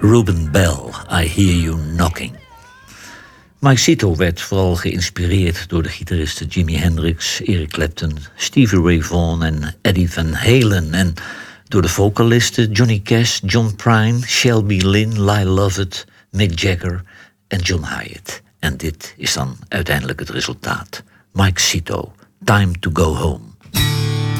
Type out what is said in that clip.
Ruben Bell, I Hear You Knocking. Mike Zito werd vooral geïnspireerd door de gitaristen Jimi Hendrix, Eric Clapton, Stevie Ray Vaughan en Eddie Van Halen. En door de vocalisten Johnny Cash, John Prine, Shelby Lynne, Lyle Lovett, Mick Jagger en John Hyatt. En dit is dan uiteindelijk het resultaat. Mike Zito, Time to Go Home.